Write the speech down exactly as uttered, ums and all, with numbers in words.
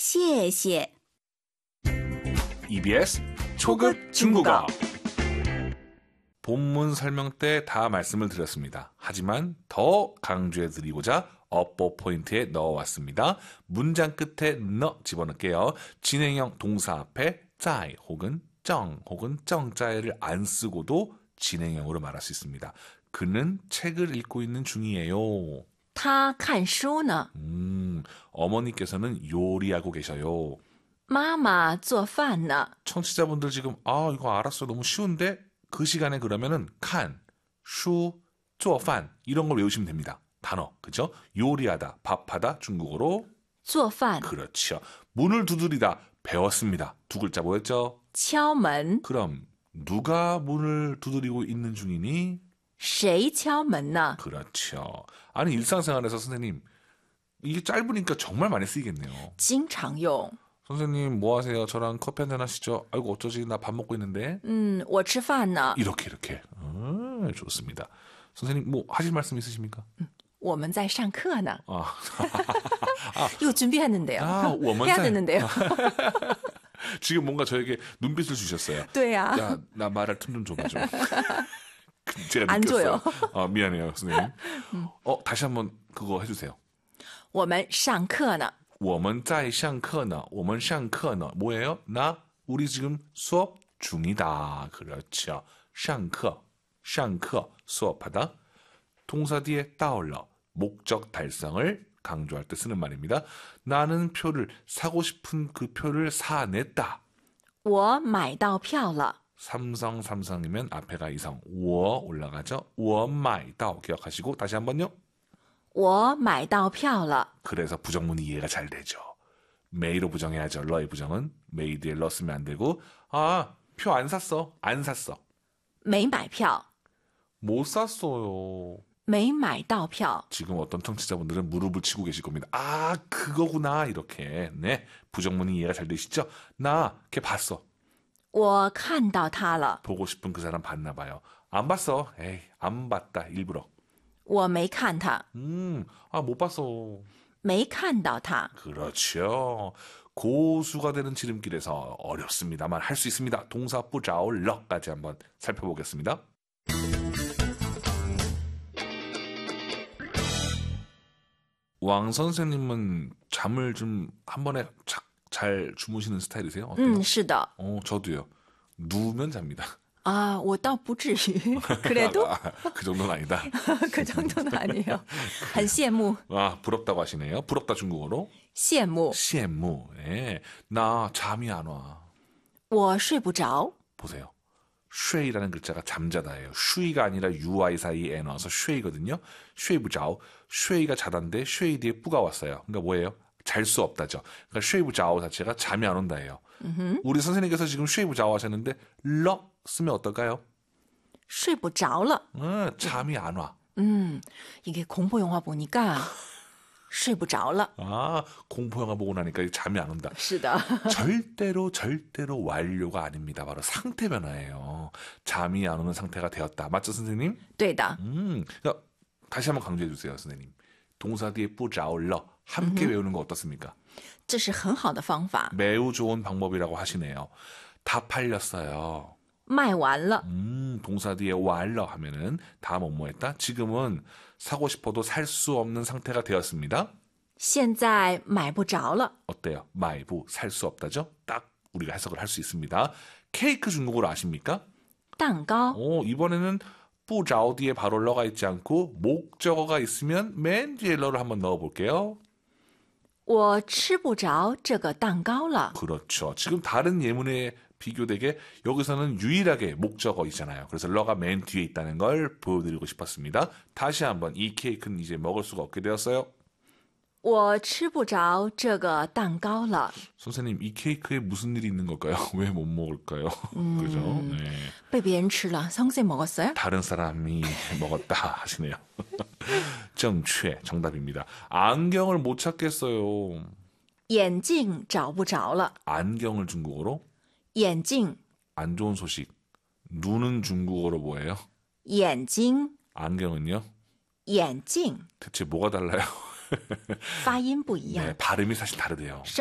谢谢. 이비에스 초급 중국어. 본문 설명 때 다 말씀을 드렸습니다. 하지만 더 강조해드리고자 업보 포인트에 넣어왔습니다. 문장 끝에 너 집어넣을게요. 진행형 동사 앞에 在 혹은 正 혹은 正在를 안 쓰고도 진행형으로 말할 수 있습니다. 그는 책을 읽고 있는 중이에요. 他看书呢. 음, 어머니께서는 요리하고 계셔요. 妈妈做饭呢. 청취자분들 지금 아 이거 알았어 너무 쉬운데 그 시간에 그러면은 칸, 슈, 做饭 이런 걸 외우시면 됩니다. 단어 그죠? 요리하다, 밥하다 중국어로 做饭. 그렇죠. 문을 두드리다 배웠습니다. 두 글자 뭐였죠? 敲门. 그럼 누가 문을 두드리고 있는 중이니? 谁敲门呢? 그렇죠. 아니 일상생활에서 선생님 이게 짧으니까 정말 많이 쓰이겠네요. 经常用. 선생님 뭐 하세요? 저랑 커피 한잔 하시죠. 아이고 어쩌지 나 밥 먹고 있는데. 음, 我吃饭呢. 이렇게 이렇게. 아, 좋습니다. 선생님 뭐 하실 말씀 있으십니까? 我们在上课呢. 아, 이거 준비했는데요. 아, 我们在 해야 되는데요. 지금 뭔가 저에게 눈빛을 주셨어요. 对呀. 야, 나 말할 틈 좀 줘봐 좀. 제가 안 느꼈어요. 줘요. 아, 미안해요, 선생님. 어, 다시 한번 그거 해주세요. 我们上课呢. 我们在上课呢. 我们上课呢. 뭐예요? 나 우리 지금 수업 중이다. 그렇죠. 上课,上课 수업하다. 동사 뒤에 到了 목적 달성을 강조할 때 쓰는 말입니다. 나는 표를 사고 싶은 그 표를 사냈다. 我买到票了. 삼성 삼성이면 앞에가 이성 我 올라가죠. 我买到 기억하시고 다시 한번요. 我买到票了. 그래서 부정문이 이해가 잘 되죠. 메이로 부정해야죠. 러의 부정은 메이 뒤에 러 쓰면 안 되고 아, 표 안 샀어. 안 샀어. 没买票. 못 샀어요. 没买到票. 지금 어떤 청취자분들은 무릎을 치고 계실 겁니다. 아, 그거구나. 이렇게. 네. 부정문이 이해가 잘 되시죠? 나 걔 봤어. 我看到他了. 보고 싶은 그 사람 봤나 봐요. 안 봤어. 에이, 안 봤다. 일부러. 我没看他. 음, 아, 못 봤어. 没看到他. 그렇죠. 고수가 되는 지름길에서 어렵습니다만 할 수 있습니다. 동사 뿌자오 러까지 한번 살펴보겠습니다. 왕 선생님은 잠을 좀 한 번에 착 잘 주무시는 스타일이세요? 어때요? 嗯，是的. 어, 저도요. 누우면 잡니다. 아, 我倒不至于. 그래도 아, 그 정도는 아니다. 그 정도는 아니에요. 很羡慕. 아, 부럽다고 하시네요. 부럽다 중국어로. 羡慕. 시엠무. 예. 나 잠이 안 와. 我睡不着. 보세요. 쉐이라는 글자가 잠자다예요. 슈이가 아니라 유아이 사이에 넣어서 쉐이거든요. 쉐이부자오. 쉐이가 자다인데 쉐이 뒤에 뿌가 왔어요. 그러니까 뭐예요? 잘 수 없다죠. 그러니까 쉐이부자오 자체가 잠이 안 온다예요. 음흠. 우리 선생님께서 지금 쉐이부자오 하셨는데 러 쓰면 어떨까요? 睡不着了. 어, 잠이 안 와. 음, 이게 공포 영화 보니까 睡不着了. 아, 공포 영화 보고 나니까 잠이 안 온다. 是的. 절대로 절대로 완료가 아닙니다. 바로 상태 변화예요. 잠이 안 오는 상태가 되었다. 맞죠, 선생님? 对的. 음, 자, 다시 한번 강조해 주세요, 선생님. 동사 뒤에 뿌자오 러 함께 음흠. 외우는 거 어떻습니까? 这是很好的方法. 매우 좋은 방법이라고 하시네요. 다 팔렸어요. 卖完了. 음, 동사 뒤에 완러 하면은 다 뭐뭐 했다. 지금은 사고 싶어도 살 수 없는 상태가 되었습니다. 现在买不着了. 어때요? 마이부 살 수 없다죠? 딱 우리가 해석을 할 수 있습니다. 케이크 중국어로 아십니까? 蛋糕. 오, 이번에는 뿌자오 뒤에 바로 러가 있지 않고 목적어가 있으면 맨 뒤에 러를 한번 넣어볼게요. 我吃不着这个蛋糕了. 그렇죠. 지금 다른 예문에 비교되게 여기서는 유일하게 목적어 있잖아요. 그래서 러가 맨 뒤에 있다는 걸 보여드리고 싶었습니다. 다시 한번 이 케이크는 이제 먹을 수가 없게 되었어요. 我吃不着这个蛋糕了. 선생님, 이 케이크에 무슨 일이 있는 걸까요? 왜 못 먹을까요? 음, 그죠? 네. 被别人吃了. 선생님 먹었어요? 다른 사람이 먹었다 하시네요. 정취 정답입니다. 안경을 못 찾겠어요. 眼镜找不着了. 안경을 중국어로? 眼镜. 안 좋은 소식. 눈은 중국어로 뭐예요? 眼睛. 안경은요? 眼镜. 대체 뭐가 달라요? 发音不一样. 네, 발음이 사실 다르대요.